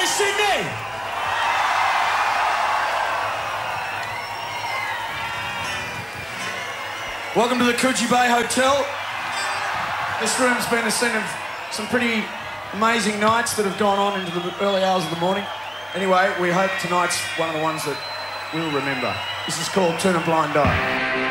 G'day, Sydney! Welcome to the Coogee Bay Hotel. This room's been a scene of some pretty amazing nights that have gone on into the early hours of the morning. Anyway, we hope tonight's one of the ones that we'll remember. This is called Turn a Blind Eye.